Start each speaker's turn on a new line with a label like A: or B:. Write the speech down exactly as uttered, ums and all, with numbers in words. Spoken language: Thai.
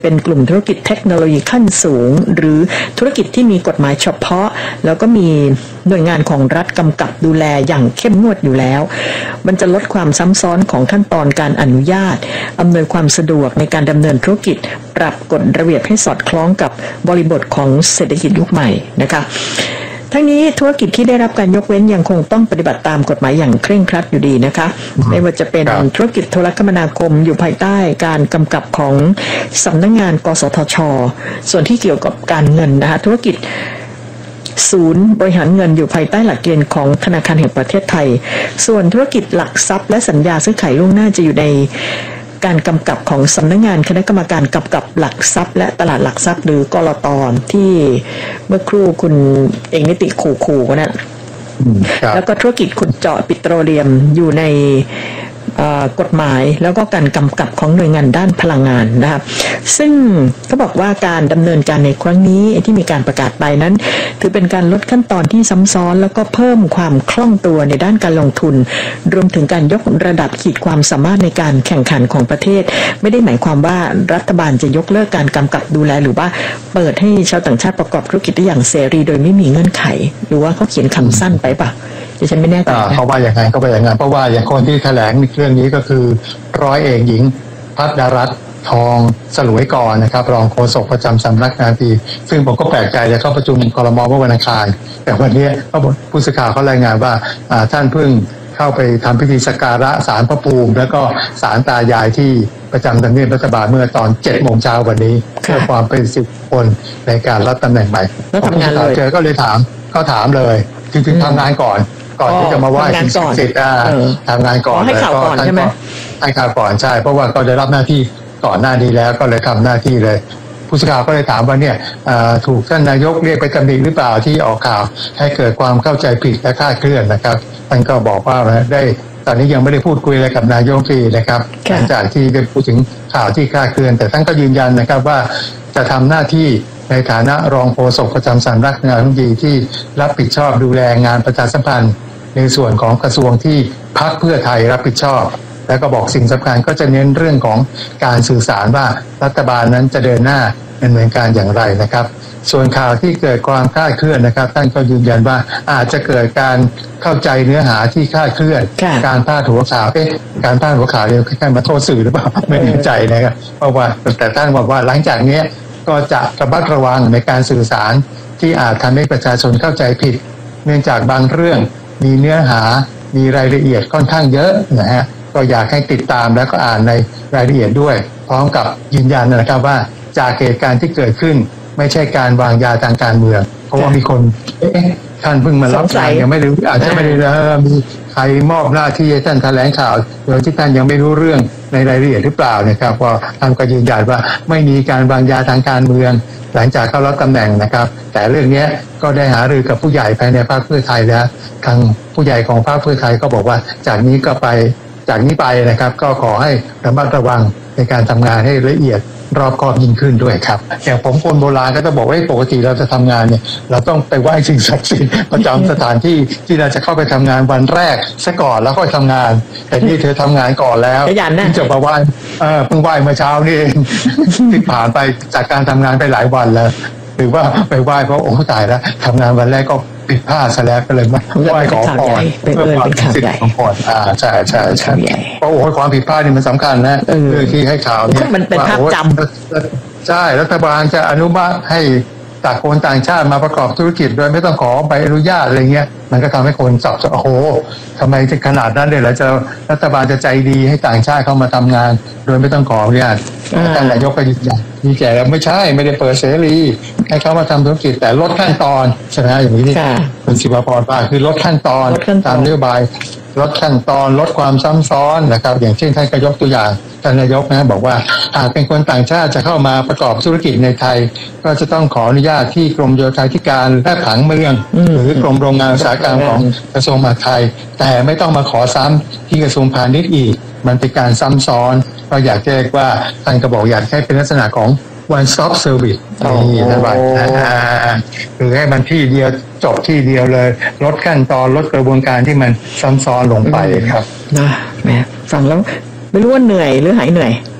A: เป็นกลุ่มธุรกิจเทคโนโลยีขั้นสูงหรือธุรกิจที่มีกฎหมายเฉพาะแล้วก็มีหน่วยงานของรัฐกำกับดูแลอย่างเข้มงวดอยู่แล้วมันจะลดความซ้ำซ้อนของขั้นตอนการอนุญาตอำนวยความสะดวกในการดำเนินธุรกิจปรับกฎระเบียบให้สอดคล้องกับบริบทของเศรษฐกิจยุคใหม่นะคะทั้งนี้ธุรกิจที่ได้รับการยกเว้นยังคงต้องปฏิบัติตามกฎหมายอย่างเคร่งครัดอยู่ดีนะคะไม่ว่าจะเป็นธุรกิจโทรคมนาคมอยู่ภายใต้การกำกับของสำนักงานกสทช.ส่วนที่เกี่ยวกับการเงินนะคะธุรกิจศูนย์บริหารเงินอยู่ภายใต้หลักเกณฑ์ของธนาคารแห่งประเทศไทยส่วนธุรกิจหลักทรัพย์และสัญญาซื้อขายล่วงหน้าจะอยู่ในการกำกับของสำนักงานคณะกรรมการกำกับหลักทรัพย์และตลาดหลักทรัพย์หรือกลต.ที่เมื่อครู่คุณเอกนิติขู่ขู่นั่นแล้วก็ธุรกิจขุดเจาะปิโตรเลียมอยู่ในกฎหมายแล้วก็การกำกับของหน่วยงานด้านพลังงานนะครับซึ่งเขาบอกว่าการดำเนินการในครั้งนี้ที่มีการประกาศไปนั้นถือเป็นการลดขั้นตอนที่ซ้ำซ้อนแล้วก็เพิ่มความคล่องตัวในด้านการลงทุนรวมถึงการยกระดับขีดความสามารถในการแข่งขันของประเทศไม่ได้หมายความว่ารัฐบาลจะยกเลิกการกำกับดูแลหรือว่าเปิดให้ชาวต่างชาติประกอบธุรกิจได้อย่างเสรีโดยไม่มีเงื่อนไขหรือว่าเขาเขียนคำสั้นไปป่ะฉันไม่แน่ใจ
B: เขาว่าอย่างไรเขาว่าอย่างนั้นเพราะว่าอย่างคนที่แถลงเรื่องนี้ก็คือร้อยเอกหญิงภัทรรัตน์ทองสลวยกรนะครับรองโฆษกประจำสำนักงานทีซึ่งผมก็แปลกใจจะเข้าประชุมครม.เมื่อวันอังคารแต่วันนี้ผู้สื่อข่าวเขารายงานว่าท่านเพิ่งเข้าไปทำพิธีสักการะศาลพระภูมิแล้วก็ศาลตายายที่ประจำทำเนียบรัฐบาลเมื่อตอนเจ็ดโมงเช้าวันนี้เพื่อความเป็นสิทธิผลในการรับตำแหน่งใหม่
A: แล้วทำงานเลย
B: เจอก็เลยถามก็ถามเลยจริงๆทำงานก่อนก่อนที่จะมาไหว้สิ่งศักดิ์สิทธิ์ทำงานก่อน
A: ให้ข่าวก่อนใช่ไหม
B: ให้ข่าวก่อนใช่เพราะว่าก็ได้รับหน้าที่ก่อนหน้านี้แล้วก็เลยทำหน้าที่เลยผู้สื่อข่าวก็เลยถามว่าเนี่ยถูกท่านนายกเรียกไปตำหนิหรือเปล่าที่ออกข่าวให้เกิดความเข้าใจผิดและคลาดเคลื่อนนะครับท่านก็บอกว่าได้ตอนนี้ยังไม่ได้พูดคุยอะไรกับนายกทีนะครับหลังจากที่ได้พูดถึงข่าวที่คลาดเคลื่อนแต่ท่านก็ยืนยันนะครับว่าจะทำหน้าที่ในฐานะรองโฆษกประจำสำนักงานรัฐมนตรีที่รับผิดชอบดูแลงานประชาสัมพันธ์ในส่วนของกระทรวงที่พรรคเพื่อไทยรับผิดชอบแล้วก็บอกสิ่งสำคัญก็จะเน้นเรื่องของการสื่อสารว่ารัฐบาลนั้นจะเดินหน้าดำเนินการอย่างไรนะครับส่วนข่าวที่เกิดความคลาดเคลื่อนนะครับท่านก็ยืนยันว่าอาจจะเกิดการเข้าใจเนื้อหาที่คลาดเคลื่อนการพาดหัวข่าวเอ๊ะการพาดหัวข่าวเรียกแค่มาโทษสื่อหรือเปล่าไม่แน่ใจนะครับเพราะว่าแต่ท่านบอกว่าหลังจากนี้ก็จะระมัดระวังในการสื่อสารที่อาจทำให้ประชาชนเข้าใจผิดเนื่องจากบางเรื่องมีเนื้อหามีรายละเอียดค่อนข้างเยอะนะฮะก็อยากให้ติดตามแล้วก็อ่านในรายละเอียดด้วยพร้อมกับยืนยันนะครับว่าจากเหตุการณ์ที่เกิดขึ้นไม่ใช่การวางยาทางการเมืองเพราะว่ามีคนเอ๊ะท่านเพิ่งมารับงานยังไม่รู้อาจจะไม่ได้มีใครมอบหน้าที่ให้ท่านแถลงข่าวโดยที่ท่านยังไม่รู้เรื่องในรายละเอียดหรือเปล่านะครับก็ท่านก็ยืนยันว่าไม่มีการวางยาทางการเมืองหลังจากเข้ารับตำแหน่งนะครับแต่เรื่องนี้ก็ได้หารือกับผู้ใหญ่ภายในพรรคเพื่อไทยแล้วทางผู้ใหญ่ของพรรคเพื่อไทยก็บอกว่าจากนี้ก็ไปจากนี้ไปนะครับก็ขอให้ระมัดระวังในการทำงานให้ละเอียดรอบคอบยิ่งขึ้นด้วยครับอย่างผมคนโบราณก็จะบอกว่าปกติเราจะทำงานเนี่ยเราต้องไปไหว้สิ่งศักดิ์สิทธิ์ประจำสถานที่ที่เราจะเข้าไปทำงานวันแรกซะก่อนแล้วค่อยทำงานแต่นี่เธอทำงานก่อนแล้วที่จะมาไหว้เออเพิ่งไหว้เมื่อเช้านี่เองที่ผ่านไปจากการทำงานไปหลายวันแล้วหรือว่าไปไหว้เพราะโอ้ตายแล้วทำงานวันแรกก็ผิดพลาดซะแล้วก็เลยมาไหว้ขอพร
A: เพื่อความสิทธิ์
B: ของพรอ่าใช่ใช่ใช่เพราะโอ้ความผิดพลาดนี่มันสำคัญนะเรื่องที่ให้ข่าวเนี่ย
A: มันเป็นภาพจำ
B: ใช่รัฐบาลจะอนุมัติให้ต่างคนต่างชาติมาประกอบธุรกิจโดยไม่ต้องขอใบอนุญาตอะไรเงี้ยมันก็ทำให้คนสับสนโอ้โหทำไมจะขนาดนั้นเลยแล้วจะรัฐบาลจะใจดีให้ต่างชาติเข้ามาทำงานโดยไม่ต้องขออนุญาตท่านนายกก็ยืนยันมีแก่แล้วไม่ใช่ไม่ได้เปิดเสรีให้เขามาทำธุรกิจแต่ลดขั้นตอนใช่ไหมอย่างนี้ที่คุณศิวพรว่าคือลดขั้นตอนตามนโยบายลดขั้นตอนลดความซ้ำซ้อนนะครับอย่างเช่นท่านก็ยกตัวอย่างท่านนายกนะบอกว่าหากเป็นคนต่างชาติจะเข้ามาประกอบธุรกิจในไทยก็จะต้องขออนุญาตที่กรมโยธาธิการและผังเมืองหรือกรมโรงงานอุตสาหกรรมของกระทรวงมหาดไทยแต่ไม่ต้องมาขอซ้ำที่กระทรวงพาณิชย์อีกมันเป็นการซ้ำซ้อนก็อยากแจ้งว่าท่านก็บอกอยากให้เป็นลักษณะของ one stop service นี่นะว่าคือให้มันที่เดียวจบที่เดียวเลยลดขั้นตอนลดกระบวนการที่มันซ้ำซ้อนลงไปครับ
A: นะแหมฟังแล้วไม่รู้ว่าเหนื่อยหรือหายเหนื่อย